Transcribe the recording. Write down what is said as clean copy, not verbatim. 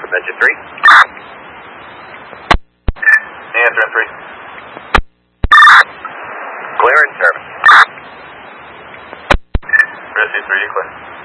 Venture 3. Answer in 3. Clear in service. Rescue 3, you clear.